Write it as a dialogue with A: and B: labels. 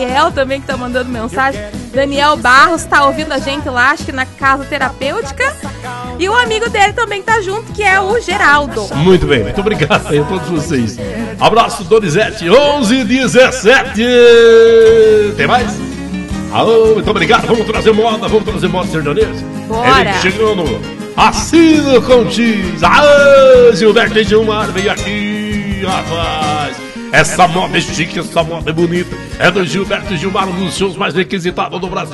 A: Daniel também que tá mandando mensagem. Daniel Barros tá ouvindo a gente lá, acho que na casa terapêutica. E o amigo dele também tá junto, que é o Geraldo.
B: Muito bem, muito obrigado aí a todos vocês. Abraço, Donizete, 11:17. Tem mais? Alô, muito obrigado. Vamos trazer moda sertaneja.
A: Bora.
B: Ele chegando, assino com X. Ah, Gilberto e Gilmar, vem aqui, rapaz. Essa moda é chique, essa moda é bonita. É do Gilberto e Gilmar, um dos shows mais requisitados do Brasil.